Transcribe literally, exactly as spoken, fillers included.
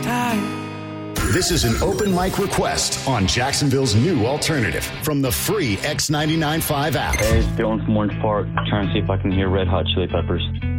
time. This is an open mic request on Jacksonville's new alternative from the free X ninety-nine point five app. Hey, it's Dylan from Orange Park, trying to see if I can hear Red Hot Chili Peppers.